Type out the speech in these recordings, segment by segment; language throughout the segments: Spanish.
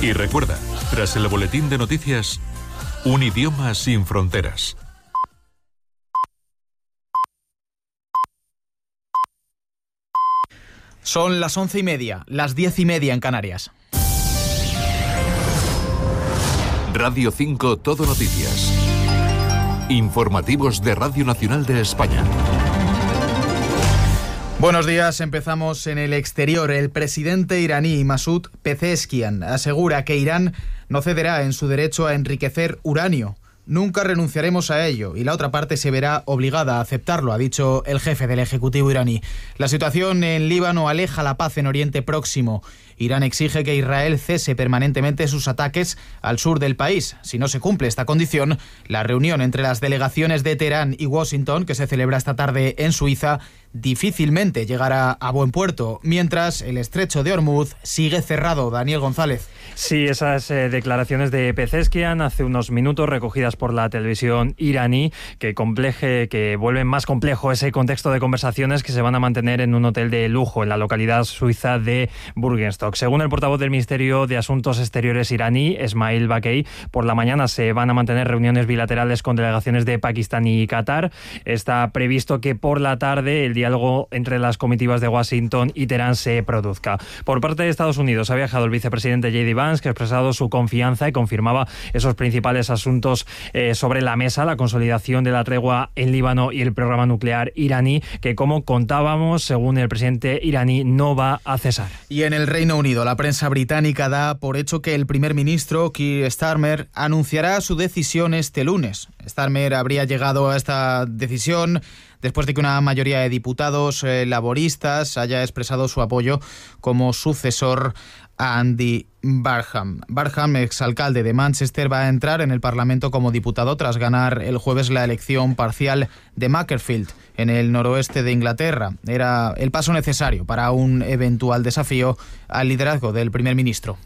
Y recuerda, tras el boletín de noticias, un idioma sin fronteras. Son las 11:30, las 10:30 en Canarias. Radio 5 Todo Noticias. Informativos de Radio Nacional de España. Buenos días, empezamos en el exterior. El presidente iraní Masoud Pezeshkian asegura que Irán no cederá en su derecho a enriquecer uranio. Nunca renunciaremos a ello y la otra parte se verá obligada a aceptarlo, ha dicho el jefe del Ejecutivo iraní. La situación en Líbano aleja la paz en Oriente Próximo. Irán exige que Israel cese permanentemente sus ataques al sur del país. Si no se cumple esta condición, la reunión entre las delegaciones de Teherán y Washington, que se celebra esta tarde en Suiza, difícilmente llegará a buen puerto, mientras el estrecho de Hormuz sigue cerrado. Daniel González. Sí, esas declaraciones de Pezeshkian hace unos minutos recogidas por la televisión iraní que vuelven más complejo ese contexto de conversaciones que se van a mantener en un hotel de lujo en la localidad suiza de Burgenstock. Según el portavoz del Ministerio de Asuntos Exteriores iraní, Esmail Bakei, por la mañana se van a mantener reuniones bilaterales con delegaciones de Pakistán y Qatar. Está previsto que por la tarde el diálogo entre las comitivas de Washington y Teherán se produzca. Por parte de Estados Unidos ha viajado el vicepresidente J.D. Vance, que ha expresado su confianza y confirmaba esos principales asuntos sobre la mesa, la consolidación de la tregua en Líbano y el programa nuclear iraní, que como contábamos, según el presidente iraní, no va a cesar. Y en el Reino Unido, la prensa británica da por hecho que el primer ministro, Keir Starmer, anunciará su decisión este lunes. Starmer habría llegado a esta decisión después de que una mayoría de diputados laboristas haya expresado su apoyo como sucesor a Andy Barham. Barham, exalcalde de Manchester, va a entrar en el Parlamento como diputado tras ganar el jueves la elección parcial de Macclesfield, en el noroeste de Inglaterra. Era el paso necesario para un eventual desafío al liderazgo del primer ministro.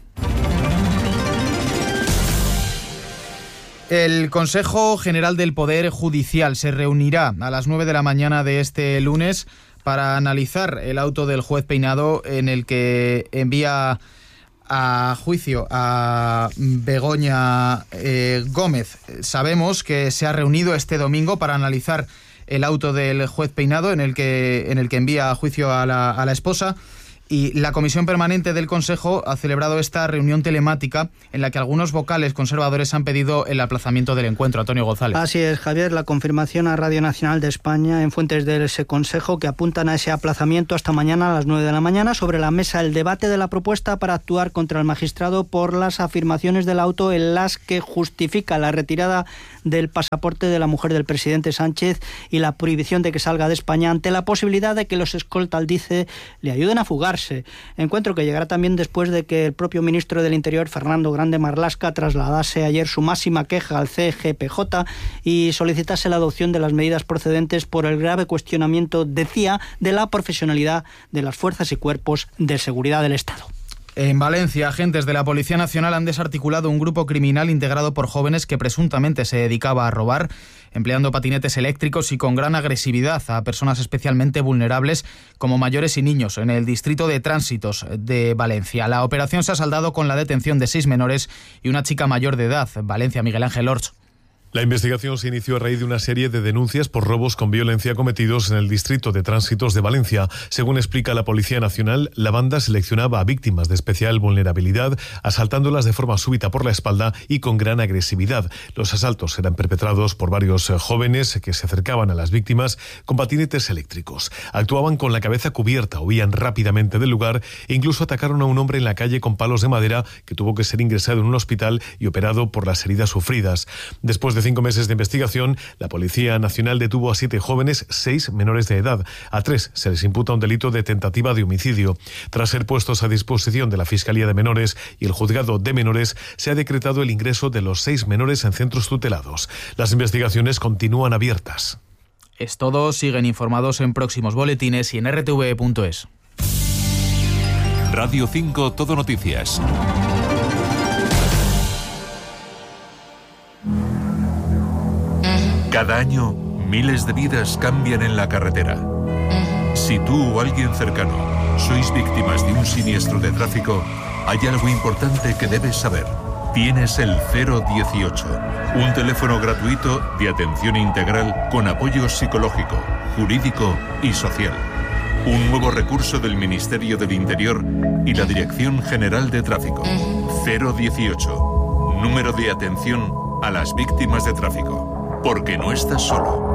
El Consejo General del Poder Judicial se reunirá a las 9 de la mañana de este lunes para analizar el auto del juez Peinado en el que envía a juicio a Begoña Gómez. Sabemos que se ha reunido este domingo para analizar el auto del juez Peinado en el que envía a juicio a la esposa. Y la Comisión Permanente del Consejo ha celebrado esta reunión telemática en la que algunos vocales conservadores han pedido el aplazamiento del encuentro. Antonio González. Así es, Javier, la confirmación a Radio Nacional de España en fuentes de ese Consejo que apuntan a ese aplazamiento hasta mañana a las 9 de la mañana. Sobre la mesa el debate de la propuesta para actuar contra el magistrado por las afirmaciones del auto en las que justifica la retirada del pasaporte de la mujer del presidente Sánchez y la prohibición de que salga de España ante la posibilidad de que los escoltas, dice, le ayuden a fugarse. Encuentro que llegará también después de que el propio ministro del Interior, Fernando Grande Marlaska, trasladase ayer su máxima queja al CGPJ y solicitase la adopción de las medidas procedentes por el grave cuestionamiento, decía, de la profesionalidad de las fuerzas y cuerpos de seguridad del Estado. En Valencia, agentes de la Policía Nacional han desarticulado un grupo criminal integrado por jóvenes que presuntamente se dedicaba a robar, empleando patinetes eléctricos y con gran agresividad a personas especialmente vulnerables como mayores y niños en el distrito de Tránsitos de Valencia. La operación se ha saldado con la detención de 6 menores y una chica mayor de edad. Valencia, Miguel Ángel Orch. La investigación se inició a raíz de una serie de denuncias por robos con violencia cometidos en el distrito de Tránsitos de Valencia. Según explica la Policía Nacional, la banda seleccionaba a víctimas de especial vulnerabilidad, asaltándolas de forma súbita por la espalda y con gran agresividad. Los asaltos eran perpetrados por varios jóvenes que se acercaban a las víctimas con patinetes eléctricos. Actuaban con la cabeza cubierta, huían rápidamente del lugar e incluso atacaron a un hombre en la calle con palos de madera que tuvo que ser ingresado en un hospital y operado por las heridas sufridas. Después de 5 meses de investigación, la Policía Nacional detuvo a 7 jóvenes, 6 menores de edad. A 3 se les imputa un delito de tentativa de homicidio. Tras ser puestos a disposición de la Fiscalía de Menores y el Juzgado de Menores, se ha decretado el ingreso de los 6 menores en centros tutelados. Las investigaciones continúan abiertas. Es todo. Siguen informados en próximos boletines y en rtv.es. Radio 5 Todo Noticias. Cada año, miles de vidas cambian en la carretera. Si tú o alguien cercano sois víctimas de un siniestro de tráfico, Hay algo importante que debes saber. Tienes el 018, un teléfono gratuito de atención integral con apoyo psicológico, jurídico y social. Un nuevo recurso del Ministerio del Interior y la Dirección General de Tráfico. 018, número de atención a las víctimas de tráfico. Porque no estás solo.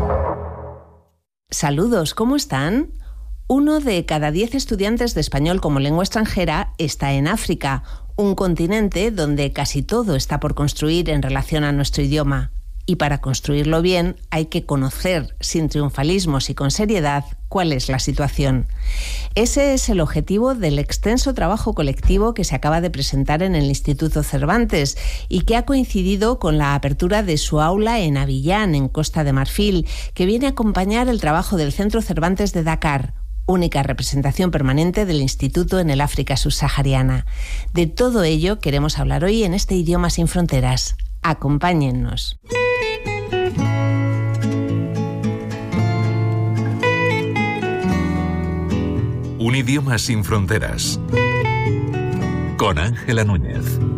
Saludos, ¿cómo están? 1 de cada 10 estudiantes de español como lengua extranjera está en África, un continente donde casi todo está por construir en relación a nuestro idioma. Y para construirlo bien hay que conocer, sin triunfalismos y con seriedad, cuál es la situación. Ese es el objetivo del extenso trabajo colectivo que se acaba de presentar en el Instituto Cervantes y que ha coincidido con la apertura de su aula en Abiyán, en Costa de Marfil, que viene a acompañar el trabajo del Centro Cervantes de Dakar, única representación permanente del Instituto en el África subsahariana. De todo ello queremos hablar hoy en este Idioma sin Fronteras. Acompáñennos. Un idioma sin fronteras. Con Ángela Núñez.